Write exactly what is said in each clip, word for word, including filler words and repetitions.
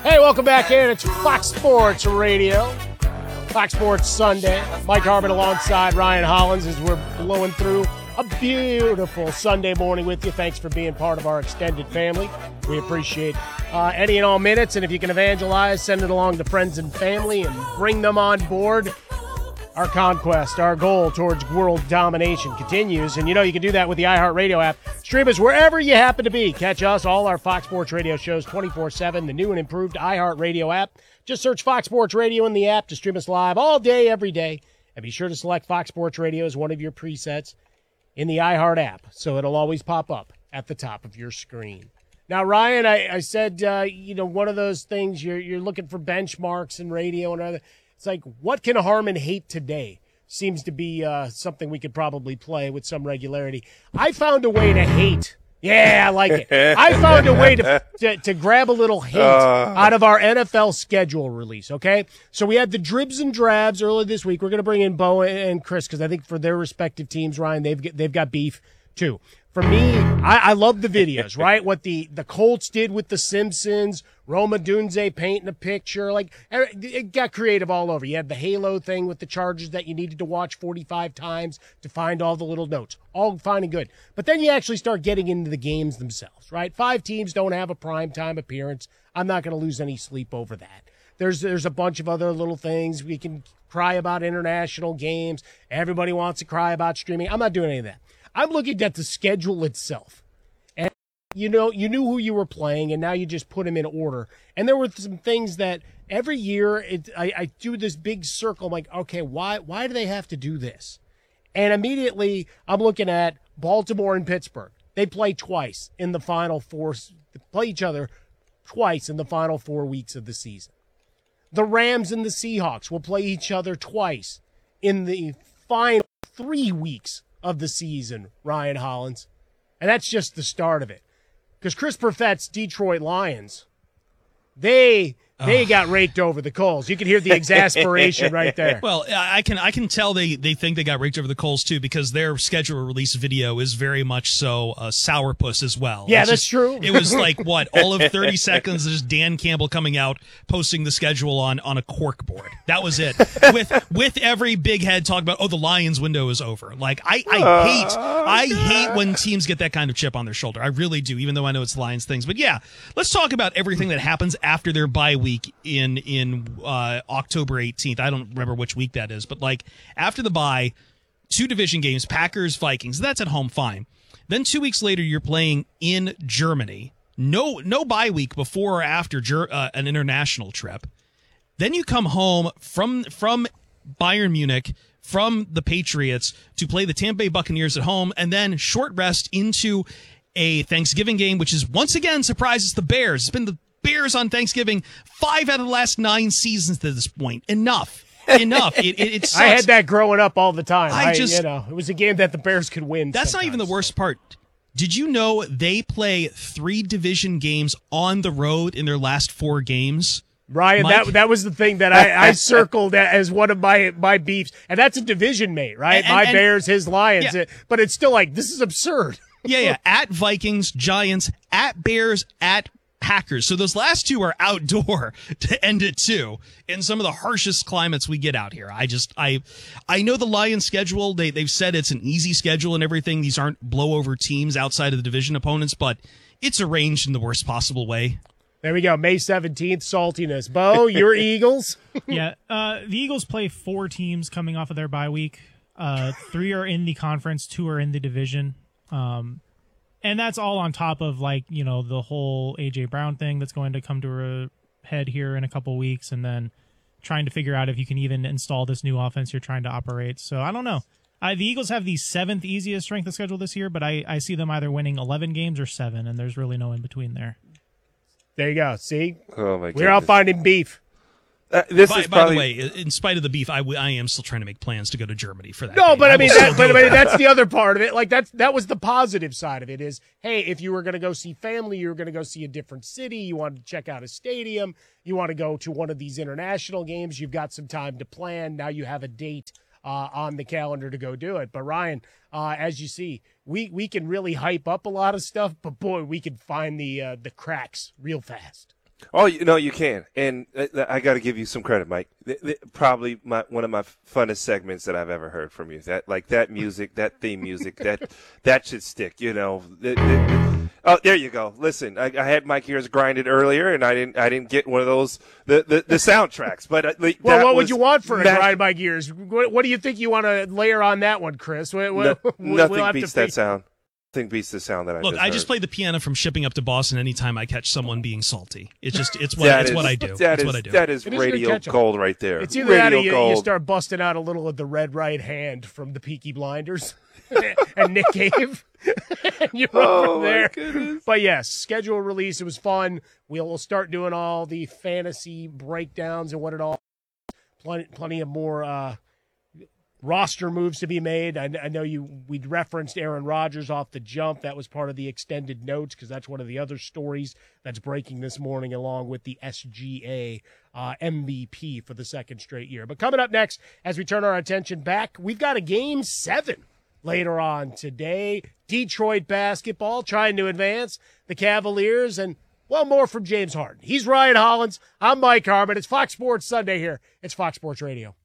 Hey, welcome back in. It's Fox Sports Radio. Fox Sports Sunday. Mike Harmon alongside Ryan Hollins as we're blowing through a beautiful Sunday morning with you. Thanks for being part of our extended family. We appreciate uh, any and all minutes. And if you can evangelize, send it along to friends and family and bring them on board. Our conquest, our goal towards world domination continues. And you know you can do that with the iHeartRadio app. Stream us wherever you happen to be. Catch us, all our Fox Sports Radio shows twenty-four seven, the new and improved iHeartRadio app. Just search Fox Sports Radio in the app to stream us live all day, every day. And be sure to select Fox Sports Radio as one of your presets in the iHeart app, so it'll always pop up at the top of your screen. Now, Ryan, I, I said, uh, you know, one of those things, you're you're looking for benchmarks in radio and other. It's like, what can Harmon hate today? Seems to be uh, something we could probably play with some regularity. I found a way to hate. Yeah, I like it. I found a way to to, to grab a little hate uh. out of our N F L schedule release, okay? So we had the dribs and drabs earlier this week. We're going to bring in Bo and Chris because I think for their respective teams, Ryan, they've they've got beef too. For me, I, I love the videos, right? What the, the Colts did with the Simpsons, Roma Dunze painting a picture. Like, it got creative all over. You had the Halo thing with the Chargers that you needed to watch forty-five times to find all the little notes. All fine and good. But then you actually start getting into the games themselves, right? Five teams don't have a primetime appearance. I'm not going to lose any sleep over that. There's there's a bunch of other little things. We can cry about international games. Everybody wants to cry about streaming. I'm not doing any of that. I'm looking at the schedule itself. And, you know, you knew who you were playing, and now you just put them in order. And there were some things that every year it, I, I do this big circle. I'm like, okay, why why do they have to do this? And immediately I'm looking at Baltimore and Pittsburgh. They play twice in the final four. They play each other twice in the final four weeks of the season. The Rams and the Seahawks will play each other twice in the final three weeks of the season, Ryan Hollins. And that's just the start of it. Because Chris Perfett's Detroit Lions, they they oh. got raked over the coals. You can hear the exasperation right there. Well, I can I can tell they, they think they got raked over the coals, too, because their schedule release video is very much so uh, sourpuss as well. Yeah, it's that's just, true. It was like, what, all of thirty seconds, there's Dan Campbell coming out, posting the schedule on, on a cork board. That was it. with with every big head talking about, oh, the Lions window is over. Like, I, I uh, hate I hate when teams get that kind of chip on their shoulder. I really do, even though I know it's Lions things. But, yeah, let's talk about everything that happens after their bye week in in uh, October eighteenth. I don't remember which week that is, but like after the bye, two division games, Packers, Vikings. That's at home, fine. Then two weeks later, you're playing in Germany. No no bye week before or after ger- uh, an international trip. Then you come home from from Bayern Munich, from the Patriots, to play the Tampa Bay Buccaneers at home, and then short rest into a Thanksgiving game, which is once again surprises the Bears. It's been the Bears on Thanksgiving five out of the last nine seasons to this point. Enough. Enough. It, it, it sucks. I had that growing up all the time. I just, I, you know, it was a game that the Bears could win. That's sometimes. Not even the worst part. Did you know they play three division games on the road in their last four games? Ryan, Mike? that that was the thing that I, I circled as one of my my beefs. And that's a division mate, right? And, and, my and, Bears, his Lions. Yeah. But it's still like, this is absurd. yeah, yeah. At Vikings, Giants, at Bears, at Packers. So those last two are outdoor to end it too in some of the harshest climates we get out here. I just, I, I know the Lions schedule. They, they've said it's an easy schedule and everything. These aren't blowover teams outside of the division opponents, but it's arranged in the worst possible way. There we go. May seventeenth, saltiness. Bo, your Eagles? yeah. Uh, the Eagles play four teams coming off of their bye week. Uh, three are in the conference, two are in the division. Um, And that's all on top of, like, you know, the whole A J Brown thing that's going to come to a head here in a couple weeks, and then trying to figure out if you can even install this new offense you're trying to operate. So I don't know. I, the Eagles have the seventh easiest strength of schedule this year, but I, I see them either winning eleven games or seven, and there's really no in between there. There you go. See? Oh, my goodness. We're out finding beef. Uh, this by, is by probably... the way, in spite of the beef, I, w- I am still trying to make plans to go to Germany for that. No, game. but I, I mean, will that, still but go I mean, there. that's the other part of it. Like that's that was the positive side of it. Is hey, if you were going to go see family, you were going to go see a different city. You wanted to check out a stadium. You want to go to one of these international games. You've got some time to plan. Now you have a date uh, on the calendar to go do it. But Ryan, uh, as you see, we we can really hype up a lot of stuff, but boy, we can find the uh, the cracks real fast. Oh, you know, you can. And uh, I got to give you some credit, Mike. Th- th- probably my, one of my funnest segments that I've ever heard from you. That like that music, that theme music, that that should stick, you know. Th- th- th- oh, there you go. Listen, I, I had Mike Ears grinded earlier, and I didn't I didn't get one of those, the, the, the soundtracks. But uh, like, Well, that what was would you want for a magic- grind by gears? What, what do you think you want to layer on that one, Chris? What, what, No, we'll nothing have to beats that fig- sound. Nothing beats the sound that I Look, just I just heard. play the piano from Shipping Up to Boston anytime I catch someone being salty. It's just it's what That it's is- what I do. That it's is, what I do. That is It is a good radio catch-up. gold right there. It's either radio that or you, gold. you start busting out a little of the red right hand from the Peaky Blinders and Nick Cave. And you run Oh, from my there. goodness. But yes, schedule release. It was fun. We'll, we'll start doing all the fantasy breakdowns and what it all. Plenty, plenty of more uh, roster moves to be made. I, I know you. We referenced Aaron Rodgers off the jump. That was part of the extended notes because that's one of the other stories that's breaking this morning, along with the S G A uh, M V P for the second straight year. But coming up next, as we turn our attention back, we've got a game seven later on today. Detroit basketball trying to advance the Cavaliers, and well, more from James Harden. He's Ryan Hollins. I'm Mike Harmon. It's Fox Sports Sunday here. It's Fox Sports Radio.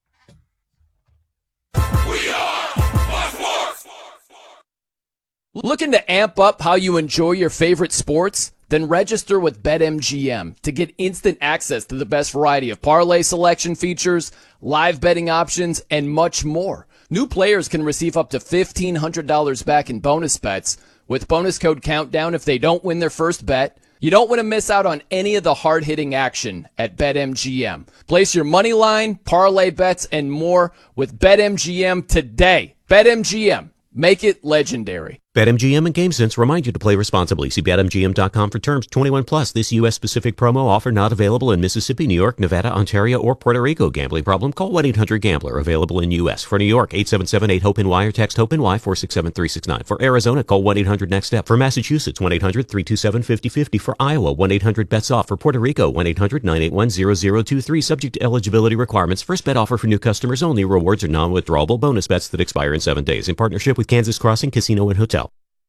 Looking to amp up how you enjoy your favorite sports? Then register with BetMGM to get instant access to the best variety of parlay selection features, live betting options, and much more. New players can receive up to fifteen hundred dollars back in bonus bets with bonus code COUNTDOWN if they don't win their first bet. You don't want to miss out on any of the hard-hitting action at BetMGM. Place your money line, parlay bets, and more with BetMGM today. BetMGM. Make it legendary. BetMGM and GameSense remind you to play responsibly. See Bet M G M dot com for terms. twenty-one plus. This U S specific promo offer not available in Mississippi, New York, Nevada, Ontario, or Puerto Rico. Gambling problem? Call one eight hundred gambler. Available in U S. For New York, eight seven seven eight hope N Y or text HOPE-NY four six seven three six nine. For Arizona, call one eight hundred next step. For Massachusetts, one eight hundred three two seven five zero five zero. For Iowa, one eight hundred bets off. For Puerto Rico, one eight hundred nine eight one zero zero two three. Subject to eligibility requirements. First bet offer for new customers only. Rewards are non-withdrawable bonus bets that expire in seven days. In partnership with Kansas Crossing Casino and Hotel.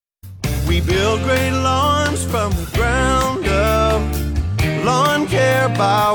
We build great lawns from the ground up. Lawn Care by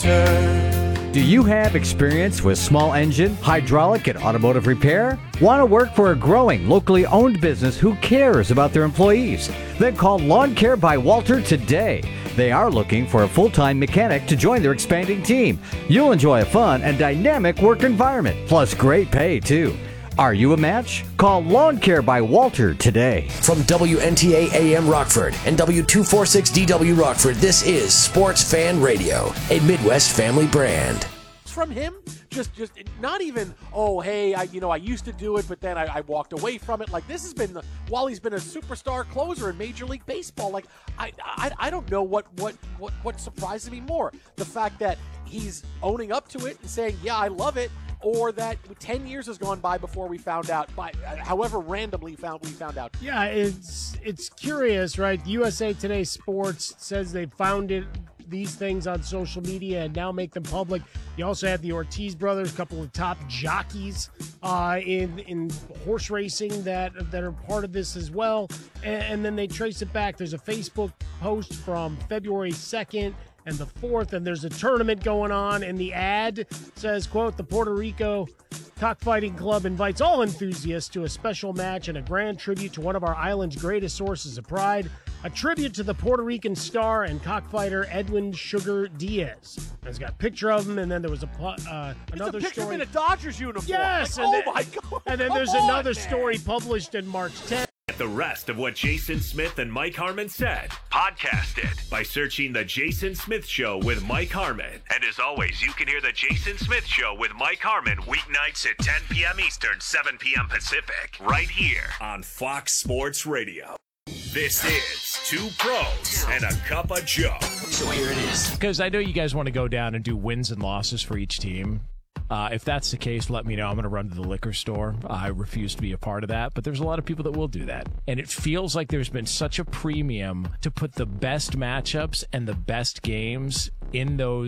Walter. Do you have experience with small engine, hydraulic, and automotive repair? Want to work for a growing, locally owned business who cares about their employees? Then call Lawn Care by Walter today. They are looking for a full-time mechanic to join their expanding team. You'll enjoy a fun and dynamic work environment, plus great pay, too. Are you a match? Call Lawn Care by Walter today. From W N T A A M Rockford and W two forty-six D W Rockford, this is Sports Fan Radio, a Midwest family brand. From him, just just not even, oh, hey, I you know, I used to do it, but then I, I walked away from it. Like, this has been, the, while he's been a superstar closer in Major League Baseball, like, I I, I don't know what, what, what, what surprises me more. The fact that he's owning up to it and saying, yeah, I love it, or that ten years has gone by before we found out, by however randomly found we found out. Yeah, it's it's curious, right? U S A Today Sports says they found it, these things on social media and now make them public. You also have the Ortiz brothers, a couple of top jockeys uh, in in horse racing that that are part of this as well. And, and then they trace it back. There's a Facebook post from February second and the fourth, and there's a tournament going on, and the ad says, quote, the Puerto Rico Cockfighting Club invites all enthusiasts to a special match and a grand tribute to one of our island's greatest sources of pride, a tribute to the Puerto Rican star and cockfighter Edwin Sugar Diaz. And it's got a picture of him, and then there was a uh, another it's a picture story. of him in a Dodgers uniform. Yes, like, and oh then, my God! And then Come there's on, another man. story published in March tenth. The rest of what Jason Smith and Mike Harmon said, podcast it by searching The Jason Smith Show with Mike Harmon. And as always, you can hear The Jason Smith Show with Mike Harmon weeknights at ten p.m. Eastern, seven p.m. Pacific, right here on Fox Sports Radio. This is Two Pros and a Cup of Joe. So here it is. Because I know you guys want to go down and do wins and losses for each team. Uh, if that's the case, let me know. I'm going to run to the liquor store. I refuse to be a part of that, but there's a lot of people that will do that. And it feels like there's been such a premium to put the best matchups and the best games in those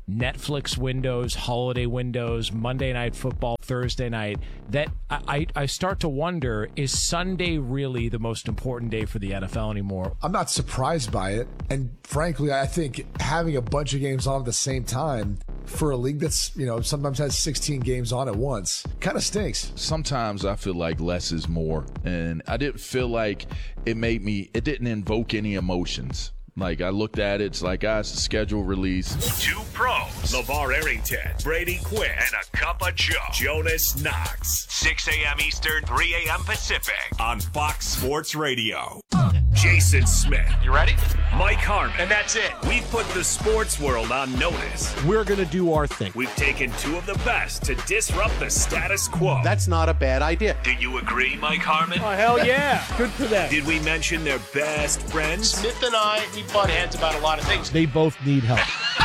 Netflix windows, holiday windows, Monday Night Football, Thursday night, that I, I start to wonder, is Sunday really the most important day for the N F L anymore? I'm not surprised by it. And frankly, I think having a bunch of games on at the same time for a league that's, you know, sometimes has sixteen games on at once kind of stinks. Sometimes I feel like less is more. And I didn't feel like it made me, it didn't invoke any emotions. Like, I looked at it, it's like, guys, the schedule release. Two pros, LeVar Arrington, Brady Quinn, and a cup of Joe, Jonas Knox. six a.m. Eastern, three a.m. Pacific on Fox Sports Radio. Jason Smith. You ready? Mike Harmon. And that's it. We've put the sports world on notice. We're going to do our thing. We've taken two of the best to disrupt the status quo. That's not a bad idea. Do you agree, Mike Harmon? Oh, hell yeah. Good for them. Did we mention their best friends? Smith and I, we butt heads about a lot of things. They both need help.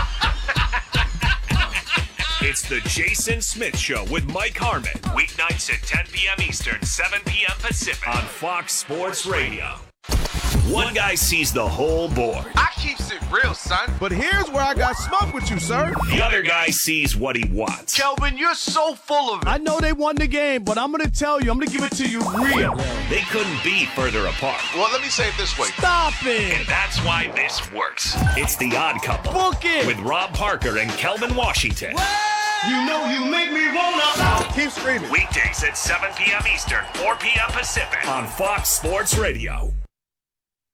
It's the Jason Smith Show with Mike Harmon. Weeknights at ten p.m. Eastern, seven p.m. Pacific on Fox Sports Radio. One guy sees the whole board. I keeps it real, son. But here's where I got smoke with you, sir. The other guy sees what he wants. Kelvin, you're so full of it. I know they won the game, but I'm going to tell you, I'm going to give it to you real. They couldn't be further apart. Well, let me say it this way. Stop it. And that's why this works. It's The Odd Couple. Book it. With Rob Parker and Kelvin Washington. You know you make me wanna. Keep screaming. Weekdays at seven p.m. Eastern, four p.m. Pacific on Fox Sports Radio.